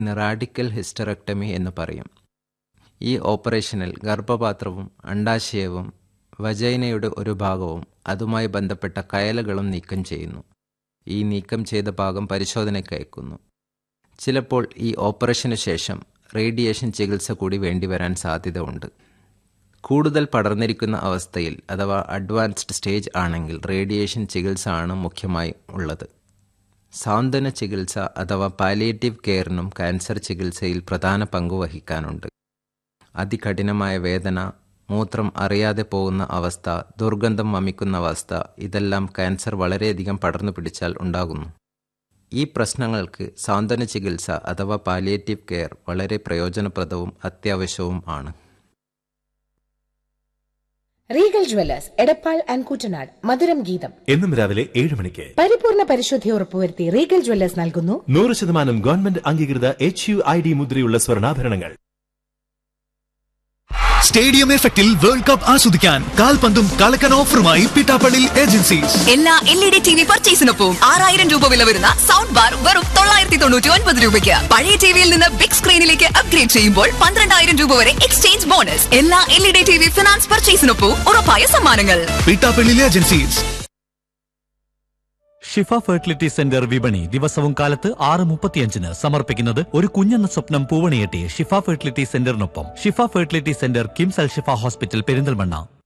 Radical hysterectomy എന്ന് പറയും. ഈ ഓപ്പറേഷനിൽ ഗർഭപാത്രവും അണ്ഡാശയവും വജൈനയുടെ ഒരു ഭാഗവും അതുമായി ബന്ധപ്പെട്ട കയലുകളും നീക്കം ചെയ്യുന്നു. ഈ നീക്കം ചെയ്ത ഭാഗം പരിശോധനയ്ക്ക് അയക്കുന്നു. ചിലപ്പോൾ ഈ ഓപ്പറേഷന് ശേഷം റേഡിയേഷൻ ചികിത്സ കൂടി വേണ്ടിവരാൻ സാധ്യത ഉണ്ട്. കൂടുതൽ പടർന്നിരിക്കുന്ന അവസ്ഥയിൽ അഥവാ അഡ്വാൻസ്ഡ് സ്റ്റേജ് ആണെങ്കിൽ റേഡിയേഷൻ ചികിത്സ ആണ് മുഖ്യമായി ഉള്ളത്. സാന്ത്വന ചികിത്സ അഥവാ പാലിയേറ്റീവ് കെയറിനും ക്യാൻസർ ചികിത്സയിൽ പ്രധാന പങ്ക് വഹിക്കാനുണ്ട്. അതികഠിനമായ വേദന, മൂത്രം അറിയാതെ പോകുന്ന അവസ്ഥ, ദുർഗന്ധം വമിക്കുന്ന അവസ്ഥ, ഇതെല്ലാം ക്യാൻസർ വളരെയധികം പടർന്നു പിടിച്ചാൽ ഉണ്ടാകുന്നു. ഈ പ്രശ്നങ്ങൾക്ക് സാന്ത്വന ചികിത്സ അഥവാ പാലിയേറ്റീവ് കെയർ വളരെ പ്രയോജനപ്രദവും അത്യാവശ്യവും ആണ്. Regal Jewellers Edappal and Koottanad മധുരം ഗീതം എന്നും രാവിലെ 7 മണിക്ക്. പരിപൂർണ പരിശുദ്ധി ഉറപ്പുവരുത്തി റീഗൽ ജ്വല്ലേഴ്സ് നൽകുന്നു 100% ഗവൺമെന്റ് അംഗീകൃത HUID മുദ്രയുള്ള സ്വർണ്ണാഭരണങ്ങൾ. സ്റ്റേഡിയം എഫക്റ്റിൽ വേൾഡ് കപ്പ് ആസ്വദിക്കാൻ കാൽപന്തും കളക്കൻ ഓഫറുമായി പിട്ടാപ്പള്ളി ഏജൻസീസ്. എല്ലാ LED TV പർച്ചേസിനൊപ്പം 6000 രൂപ വില വരുന്ന സൗണ്ട് ബാർ വെറും 999 രൂപയ്ക്ക്. പഴയ ടിവിയിൽ നിന്ന് ബിഗ് സ്ക്രീനിലേക്ക് അപ്ഗ്രേഡ് ചെയ്യുമ്പോൾ 12000 രൂപ വരെ എക്സ്ചേഞ്ച് ബോണസ്. എല്ലാ LED TV ഫിനാൻസ് പർച്ചേസിനൊപ്പം ഉറപ്പായ സമ്മാനങ്ങൾ. പിട്ടാപ്പള്ളി ഏജൻസീസ്. ഷിഫ ഫെർട്ടിലിറ്റി സെന്റർ വിപണി ദിവസവും കാലത്ത് 6:35 സമർപ്പിക്കുന്നത് ഒരു കുഞ്ഞെന്ന സ്വപ്നം പൂവണിയെട്ടി ഷിഫ ഫെർട്ടിലിറ്റി സെന്ററിനൊപ്പം. ഷിഫ ഫെർട്ടിലിറ്റി സെന്റർ കിംസ് അൽ ഷിഫ ഹോസ്പിറ്റൽ പെരിന്തൽമണ്ണ.